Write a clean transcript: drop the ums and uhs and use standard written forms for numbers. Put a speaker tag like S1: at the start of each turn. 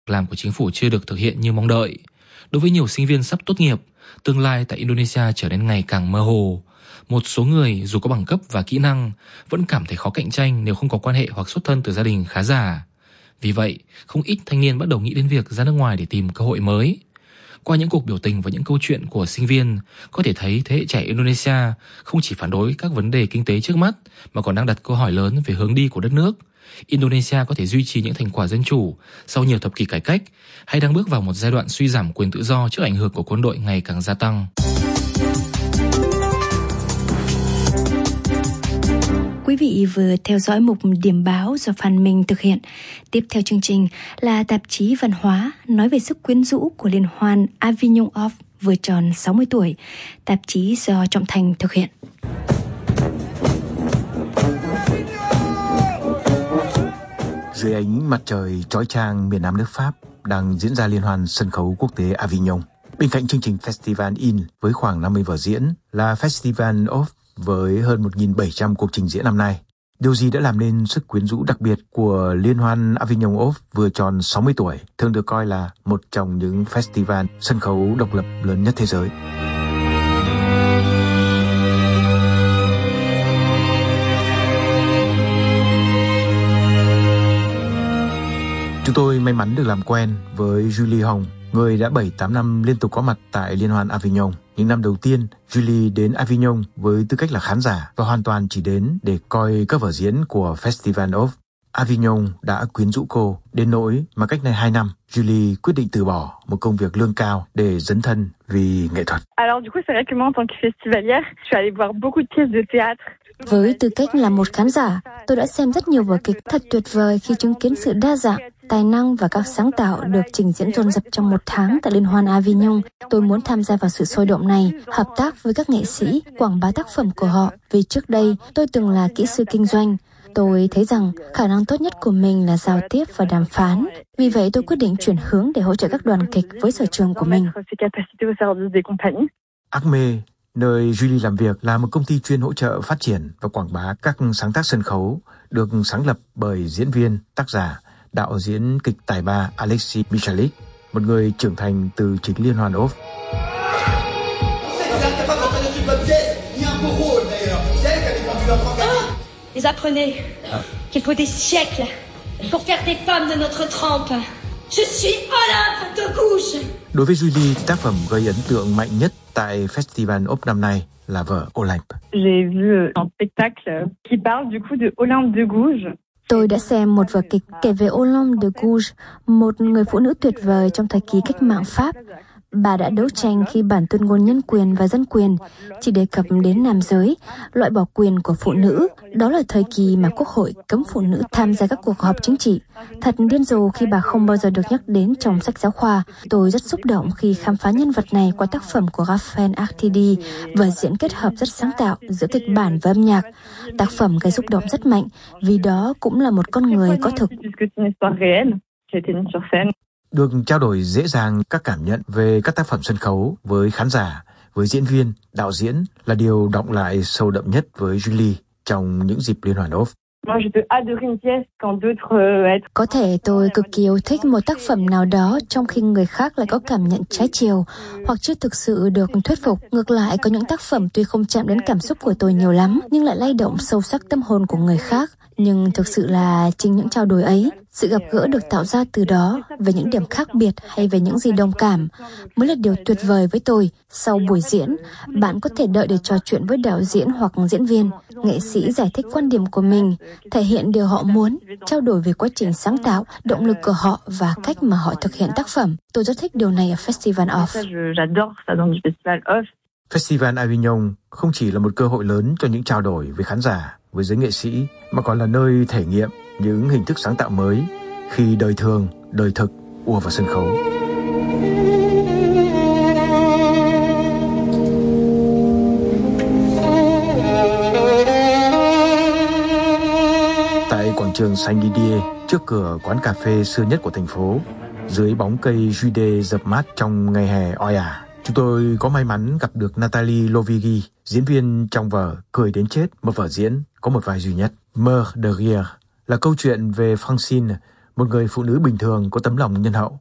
S1: làm của chính phủ chưa được thực hiện như mong đợi. Đối với nhiều sinh viên sắp tốt nghiệp, tương lai tại Indonesia trở nên ngày càng mơ hồ. Một số người dù có bằng cấp và kỹ năng vẫn cảm thấy khó cạnh tranh nếu không có quan hệ hoặc xuất thân từ gia đình khá giả. Vì vậy, không ít thanh niên bắt đầu nghĩ đến việc ra nước ngoài để tìm cơ hội mới. Qua những cuộc biểu tình và những câu chuyện của sinh viên, có thể thấy thế hệ trẻ Indonesia không chỉ phản đối các vấn đề kinh tế trước mắt mà còn đang đặt câu hỏi lớn về hướng đi của đất nước. Indonesia có thể duy trì những thành quả dân chủ sau nhiều thập kỷ cải cách hay đang bước vào một giai đoạn suy giảm quyền tự do trước ảnh hưởng của quân đội ngày càng gia tăng.
S2: Quý vị vừa theo dõi mục điểm báo do Phan Minh thực hiện. Tiếp theo chương trình là tạp chí văn hóa nói về sức quyến rũ của liên hoan Avignon Off vừa tròn 60 tuổi. Tạp chí do Trọng Thành thực hiện.
S3: Dưới ánh mặt trời chói chang miền Nam nước Pháp đang diễn ra liên hoan sân khấu quốc tế Avignon. Bên cạnh chương trình Festival In với khoảng 50 vở diễn là Festival Off với hơn 1.700 cuộc trình diễn năm nay. Điều gì đã làm nên sức quyến rũ đặc biệt của liên hoan Avignon Off vừa tròn 60 tuổi, thường được coi là một trong những festival sân khấu độc lập lớn nhất thế giới? Chúng tôi may mắn được làm quen với Julie Hồng, người đã 7-8 năm liên tục có mặt tại Liên hoan Avignon. Những năm đầu tiên, Julie đến Avignon với tư cách là khán giả và hoàn toàn chỉ đến để coi các vở diễn của Festival Off. Avignon đã quyến rũ cô đến nỗi mà cách đây 2 năm, Julie quyết định từ bỏ một công việc lương cao để dấn thân vì nghệ thuật.
S4: Alors du coup, c'est vrai que moi en tant que festivalière, je suis allée voir beaucoup de pièces de théâtre.
S2: Với tư cách là một khán giả, tôi đã xem rất nhiều vở kịch thật tuyệt vời khi chứng kiến sự đa dạng, tài năng và các sáng tạo được trình diễn dồn dập trong 1 tháng tại Liên hoan Avignon. Tôi muốn tham gia vào sự sôi động này, hợp tác với các nghệ sĩ, quảng bá tác phẩm của họ. Vì trước đây, tôi từng là kỹ sư kinh doanh. Tôi thấy rằng khả năng tốt nhất của mình là giao tiếp và đàm phán. Vì vậy, tôi quyết định chuyển hướng để hỗ trợ các đoàn kịch với sở trường của mình.
S3: Acme, nơi Julie làm việc, là một công ty chuyên hỗ trợ phát triển và quảng bá các sáng tác sân khấu, được sáng lập bởi diễn viên, tác giả, đạo diễn kịch tài ba Alexis Michalik, một người trưởng thành từ chính Liên hoan Off.
S5: Vous apprenez qu'il faut des siècles pour faire des femmes de notre trempe. Je suis Olympe de Gouges.
S3: Đối với Julie, tác phẩm gây ấn tượng mạnh nhất tại Festival Off năm nay là vở Olympe.
S4: J'ai vu un spectacle qui parle du coup de Olympe de Gouges.
S2: Tôi đã xem một vở kịch kể về Olympe de Gouges, một người phụ nữ tuyệt vời trong thời kỳ cách mạng Pháp. Bà đã đấu tranh khi bản tuyên ngôn nhân quyền và dân quyền chỉ đề cập đến nam giới, loại bỏ quyền của phụ nữ. Đó là thời kỳ mà Quốc hội cấm phụ nữ tham gia các cuộc họp chính trị. Thật điên rồ khi bà không bao giờ được nhắc đến trong sách giáo khoa. Tôi rất xúc động khi khám phá nhân vật này qua tác phẩm của Raphael Artidi, vở diễn kết hợp rất sáng tạo giữa kịch bản và âm nhạc. Tác phẩm gây xúc động rất mạnh vì đó cũng là một con người có thực.
S3: Được trao đổi dễ dàng các cảm nhận về các tác phẩm sân khấu với khán giả, với diễn viên, đạo diễn là điều đọng lại sâu đậm nhất với Julie trong những dịp liên hoan Off.
S2: Có thể tôi cực kỳ yêu thích một tác phẩm nào đó trong khi người khác lại có cảm nhận trái chiều hoặc chưa thực sự được thuyết phục. Ngược lại, có những tác phẩm tuy không chạm đến cảm xúc của tôi nhiều lắm nhưng lại lay động sâu sắc tâm hồn của người khác. Nhưng thực sự là chính những trao đổi ấy, sự gặp gỡ được tạo ra từ đó về những điểm khác biệt hay về những gì đồng cảm mới là điều tuyệt vời với tôi. Sau buổi diễn, bạn có thể đợi để trò chuyện với đạo diễn hoặc diễn viên, nghệ sĩ giải thích quan điểm của mình, thể hiện điều họ muốn, trao đổi về quá trình sáng tạo, động lực của họ và cách mà họ thực hiện tác phẩm. Tôi rất thích điều này ở Festival Off.
S3: Festival Avignon không chỉ là một cơ hội lớn cho những trao đổi với khán giả, với giới nghệ sĩ, mà còn là nơi thể nghiệm những hình thức sáng tạo mới khi đời thường, đời thực ùa vào sân khấu. Tại quảng trường Saint-Didier, trước cửa quán cà phê xưa nhất của thành phố, dưới bóng cây jude dập mát trong ngày hè oi ả, chúng tôi có may mắn gặp được Nathalie Lovigi, diễn viên trong vở Cười đến chết, một vở diễn có một vai duy nhất. Meurs de rire là câu chuyện về Francine, một người phụ nữ bình thường có tấm lòng nhân hậu.